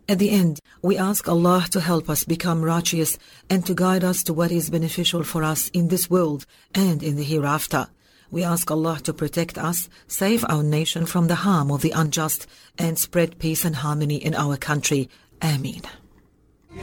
At the end, we ask Allah to help us become righteous and to guide us to what is beneficial for us in this world and in the hereafter. We ask Allah to protect us, save our nation from the harm of the unjust, and spread peace and harmony in our country. Ameen.